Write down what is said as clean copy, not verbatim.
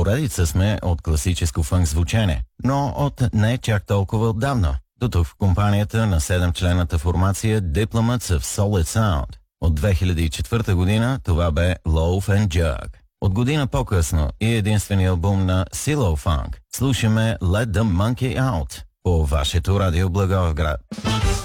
поредица сме от класическо фънк звучене, но от не чак толкова отдавна. Тук в компанията на 7-членната формация Diplomats of Solid Sound. От 2004 година това бе Loaf and Jug. От година по-късно и единствения албум на Silo Funk слушаме Let the Monkey Out по вашето радио Благоевград.